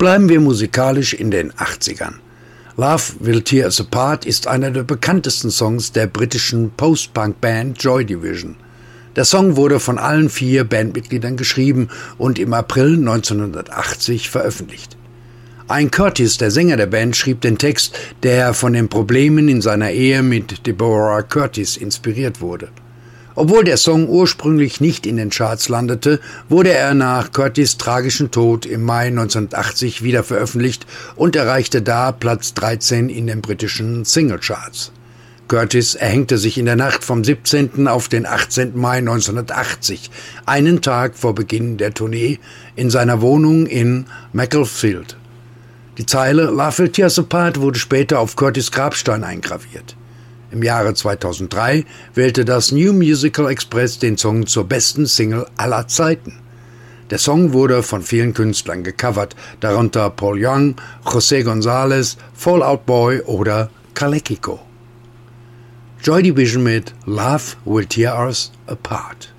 Bleiben wir musikalisch in den 80ern. Love Will Tear Us Apart ist einer der bekanntesten Songs der britischen Post-Punk-Band Joy Division. Der Song wurde von allen 4 Bandmitgliedern geschrieben und im April 1980 veröffentlicht. Ian Curtis, der Sänger der Band, schrieb den Text, der von den Problemen in seiner Ehe mit Deborah Curtis inspiriert wurde. Obwohl der Song ursprünglich nicht in den Charts landete, wurde er nach Curtis' tragischem Tod im Mai 1980 wieder veröffentlicht und erreichte da Platz 13 in den britischen Singlecharts. Curtis erhängte sich in der Nacht vom 17. auf den 18. Mai 1980, einen Tag vor Beginn der Tournee, in seiner Wohnung in Macclesfield. Die Zeile Love Will Tear Us Apart wurde später auf Curtis' Grabstein eingraviert. Im Jahre 2003 wählte das New Musical Express den Song zur besten Single aller Zeiten. Der Song wurde von vielen Künstlern gecovert, darunter Paul Young, José González, Fall Out Boy oder Calexico. Joy Division mit Love Will Tear Us Apart.